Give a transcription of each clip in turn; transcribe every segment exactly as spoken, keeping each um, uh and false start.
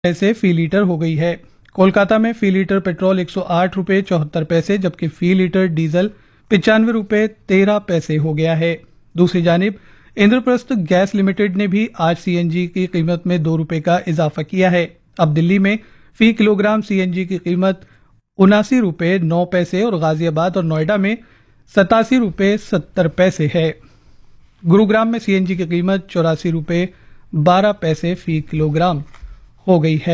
पैसे फी लीटर हो गई है। कोलकाता में फी लीटर पेट्रोल एक सौ आठ रुपए चौहत्तर पैसे जबकि फी लीटर डीजल पिचानवे रुपए तेरह पैसे हो गया है। दूसरी जानिब इंद्रप्रस्थ गैस लिमिटेड ने भी आज सीएनजी की कीमत में दो रुपए का इजाफा किया है। अब दिल्ली में फी किलोग्राम सीएनजी की कीमत उनासी रुपए नौ पैसे और गाजियाबाद और नोएडा में सतासी रुपए सत्तर पैसे है। गुरुग्राम में सीएनजी की कीमत चौरासी रुपए बारह पैसे फी किलोग्राम हो गई है।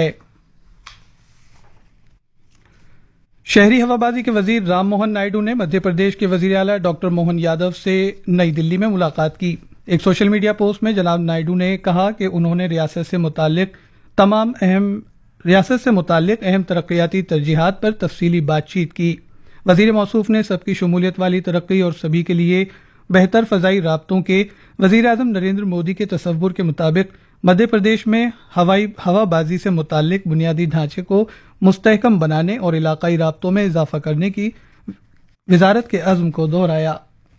शहरी हवाबाजी के वजीर राम मोहन नायडू ने मध्य प्रदेश के वजीर आला डॉक्टर मोहन यादव से नई दिल्ली में मुलाकात की। एक सोशल मीडिया पोस्ट में जनाब नायडू ने कहा कि उन्होंने रियासत से मुतालिक तमाम अहम रियासत से मुतालिक अहम तरक्याती तरजीहात पर तफसीली बातचीत की। वजीर मौसूफ ने सबकी शमूलियत वाली तरक्की और सभी के लिए बेहतर फजाई राब्तों के वजीर आजम नरेंद्र मोदी के तसव्वुर के मुताबिक मध्य प्रदेश में हवाई हवाबाजी से मुतालिक बुनियादी ढांचे को मुस्तहकम बनाने और इलाकाई राब्तों में इजाफा करने की वजारत के अज़्म को दोहराया।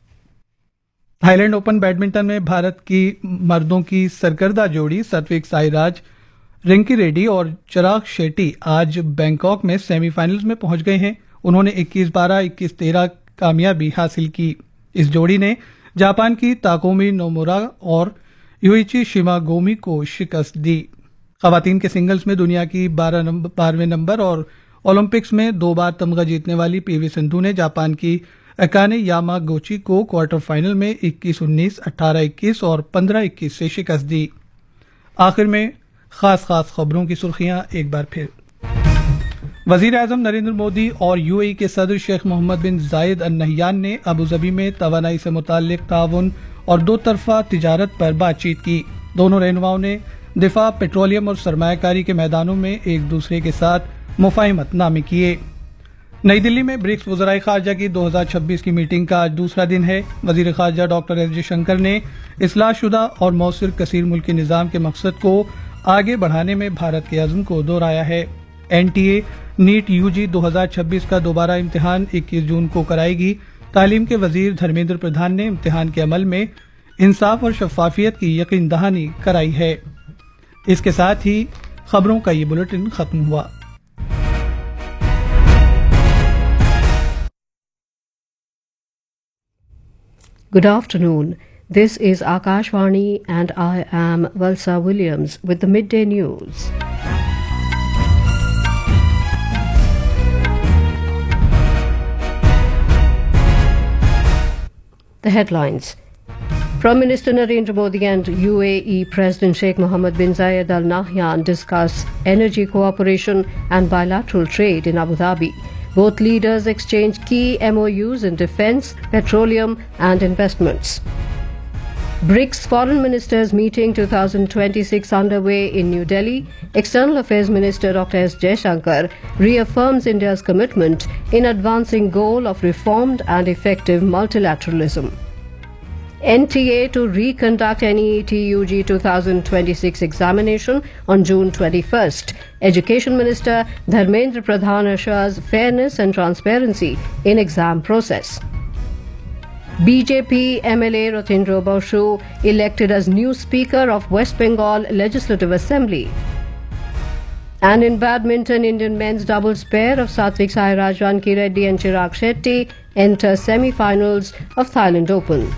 थाईलैंड ओपन बैडमिंटन में भारत की मर्दों की सरकर्दा जोड़ी सात्विक साईराज रिंकी रेड्डी और चिराग शेट्टी आज बैंकॉक में सेमीफाइनल्स में पहुंच गए हैं। उन्होंने इक्कीस बारह इक्कीस तेरह कामयाबी हासिल की। इस जोड़ी ने जापान की ताकोमी नोमुरा और युइची शिमागोमी को शिकस्त दी। खवातीन के सिंगल्स में दुनिया की बारह नंबर बारहवें नंबर और ओलंपिक्स में दो बार तमगा जीतने वाली पीवी सिंधु ने जापान की अकाने यामागोची को क्वार्टर फाइनल में इक्कीस उन्नीस, अठारह इक्कीस और पंद्रह इक्कीस से शिकस्त दी। आखिर में खास खास खबरों की सुर्खियां एक बार फिर। वजीर आजम नरेंद्र मोदी और यूएई के सदर शेख मोहम्मद बिन जायद अल नहयान ने अबूजबी में तवानाई से मुताल्लिक ताउन और दो तरफा तिजारत पर बातचीत की। दोनों रहनुमाओं ने दिफा, पेट्रोलियम और सरमायाकारी के मैदानों में एक दूसरे के साथ मुफाहिमतनामे किए। नई दिल्ली में ब्रिक्स वज़राए खारजा की दो हज़ार छब्बीस की मीटिंग का आज दूसरा दिन है। वजीर खारजा डॉक्टर एस जयशंकर ने इस्लाहशुदा और मौसर कसीर मुल्की निज़ाम के मकसद को आगे बढ़ाने में भारत के अज़्म को दोहराया है। एनटीए नीट यूजी दो हज़ार छब्बीस का दोबारा इम्तिहान इक्कीस जून को कराएगी। तालीम के वजीर धर्मेंद्र प्रधान ने इम्तिहान के अमल में इंसाफ और शफाफियत की यकीन दहानी कराई है। इसके साथ ही खबरों का ये बुलेटिन खत्म हुआ। Good afternoon. This is Akashvani and I am Valsa Williams with the midday news. The headlines. Prime Minister Narendra Modi and U A E President Sheikh Mohammed bin Zayed Al Nahyan discuss energy cooperation and bilateral trade in Abu Dhabi. Both leaders exchange key M O Us in defence, petroleum and investments. BRICS Foreign Ministers Meeting twenty twenty-six underway in New Delhi. External Affairs Minister Doctor S Jaishankar reaffirms India's commitment in advancing goal of reformed and effective multilateralism. N T A to reconduct N E E T U G twenty twenty-six examination on June twenty-first. Education Minister Dharmendra Pradhan assures fairness and transparency in exam process. B J P M L A Rotindra Boshu elected as new Speaker of West Bengal Legislative Assembly. And in badminton, Indian men's doubles pair of Satvik Sairaj Ranki Reddy and Chirag Shetty enter semi-finals of Thailand Open.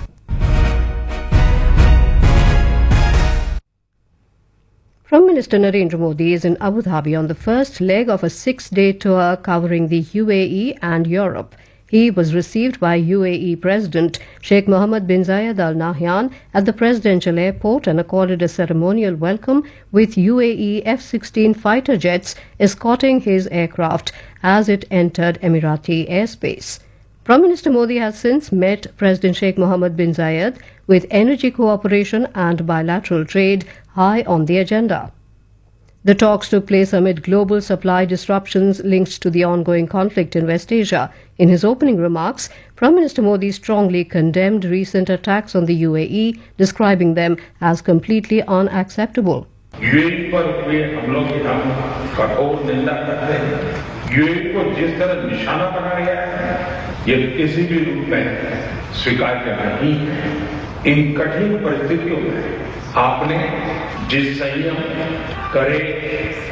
Prime Minister Narendra Modi is in Abu Dhabi on the first leg of a six-day tour covering the U A E and Europe. He was received by U A E President Sheikh Mohammed bin Zayed Al Nahyan at the presidential airport and accorded a ceremonial welcome with U A E F sixteen fighter jets escorting his aircraft as it entered Emirati airspace. Prime Minister Modi has since met President Sheikh Mohammed bin Zayed with energy cooperation and bilateral trade high on the agenda. The talks took place amid global supply disruptions linked to the ongoing conflict in West Asia. In his opening remarks, Prime Minister Modi strongly condemned recent attacks on the U A E, describing them as completely unacceptable. UAE पर हुए हमलों की हम कठोर निंदा करते हैं। UAE को जिस तरह निशाना बनाया गया है, ये किसी भी रूप में स्वीकार्य नहीं है। इन कठिन परिस्थितियों में आपने जिस संयम, कड़े